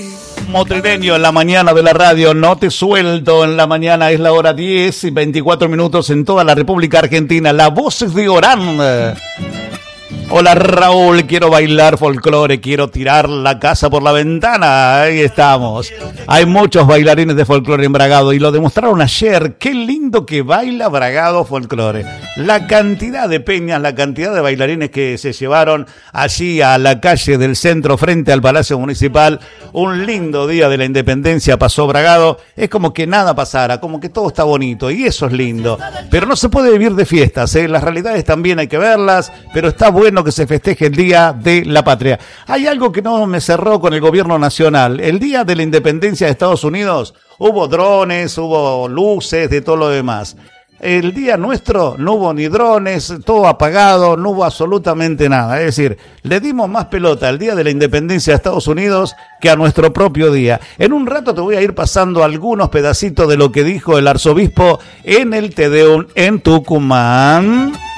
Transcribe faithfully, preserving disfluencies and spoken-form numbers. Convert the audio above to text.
Motrileño en la mañana de la radio, no te suelto en la mañana, es la hora diez y veinticuatro minutos en toda la República Argentina. La voz es de Orán. Hola Raúl, quiero bailar folclore, quiero tirar la casa por la ventana. Ahí estamos. Hay muchos bailarines de folclore en Bragado y lo demostraron ayer. Qué lindo que baila Bragado folclore. La cantidad de peñas, la cantidad de bailarines que se llevaron allí a la calle del centro frente al Palacio Municipal. Un lindo día de la Independencia pasó Bragado. Es como que nada pasara, como que todo está bonito y eso es lindo. Pero no se puede vivir de fiestas, ¿eh? Las realidades también hay que verlas, pero está bueno que se festeje el Día de la Patria. Hay algo que no me cerró con el gobierno nacional. El Día de la Independencia de Estados Unidos hubo drones, hubo luces, de todo lo demás. El día nuestro no hubo ni drones, todo apagado, no hubo absolutamente nada. Es decir, le dimos más pelota al Día de la Independencia de Estados Unidos que a nuestro propio día. En un rato te voy a ir pasando algunos pedacitos de lo que dijo el arzobispo en el Te Deum en Tucumán.